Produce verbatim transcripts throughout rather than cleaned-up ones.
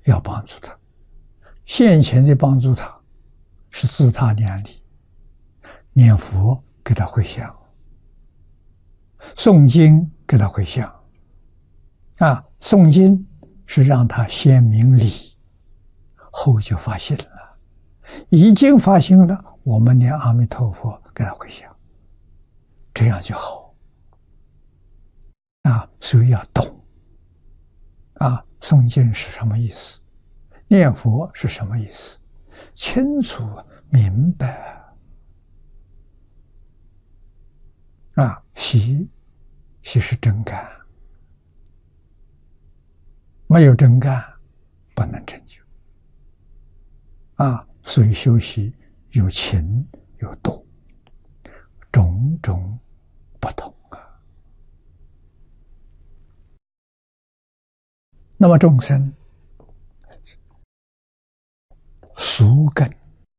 要帮助他。现前的帮助他是自他量力，念佛给他回向，诵经给他回向。啊，诵经是让他先明理，后就发心了。已经发心了，我们念阿弥陀佛给他回向，这样就好。啊，所以要懂。啊，诵经是什么意思？念佛是什么意思？清楚明白。啊，喜喜是真干，没有真干不能成就。啊，所以修习有情有度，种种不同啊。那么众生俗根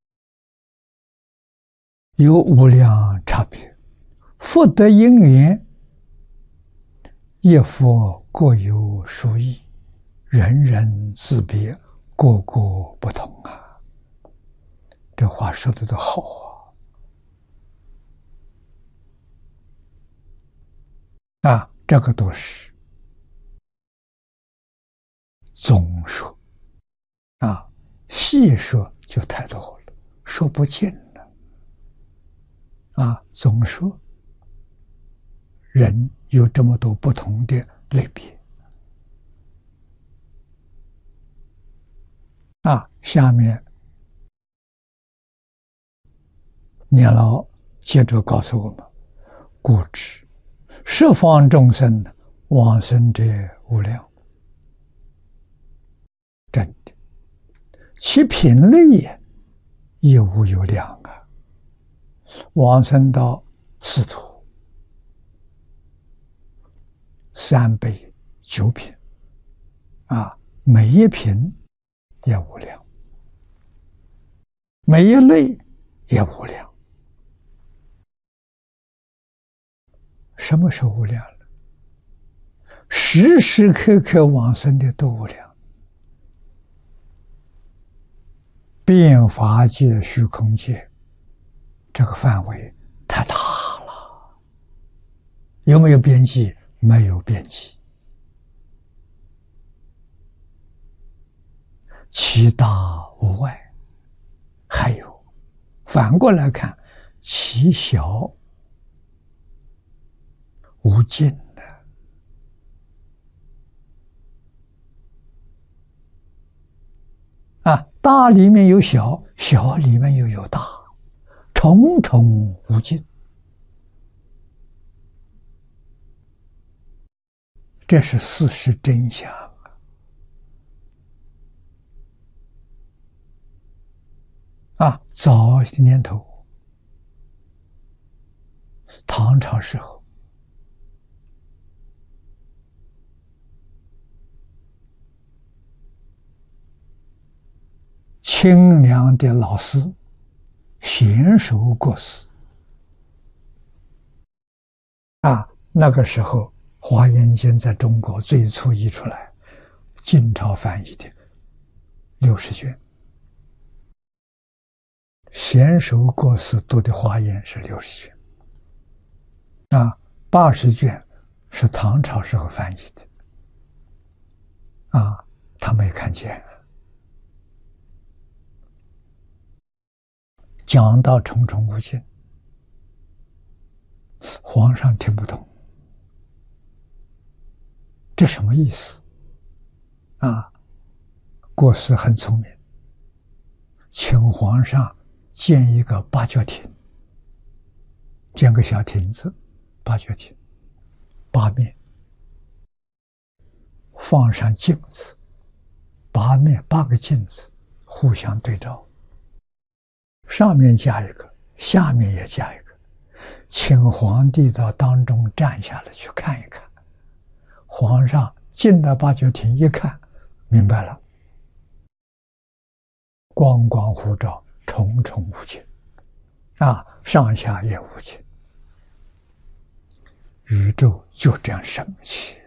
有无量差别，福德因缘一佛各有殊异，人人自别，个个不同啊。这话说的都好啊！啊，这个都是总说啊，细说就太多了，说不尽了。啊，总说人有这么多不同的类别。啊，下面念老接着告诉我们：故知十方众生往生者无量。真的，其品类也亦无有量啊！往生到四土、三辈、九品，啊，每一品也无量，每一类也无量。什么是无量了？时时刻刻往生的都无量。遍法界、虚空界，这个范围太大了。有没有边际？没有边际。其大无外。还有，反过来看，其小无尽的。啊，大里面有小，小里面又有大，重重无尽。这是事实真相啊！啊，早的年头，唐朝时候，清凉的老师娴熟过世。啊，那个时候《华严经》在中国最初译出来，晋朝翻译的六十卷，娴熟过世读的《华严》是六十卷，啊，八十卷是唐朝时候翻译的，啊，他没看见。讲到重重无尽，皇上听不懂，这什么意思？啊，过世很聪明，请皇上建一个八角亭，建个小亭子，八角亭，八面放上镜子，八面八个镜子互相对照。上面加一个，下面也加一个，请皇帝到当中站下来去看一看。皇上进了八角亭一看，明白了，光光护照，重重无尽，啊，上下也无尽，宇宙就这样神奇。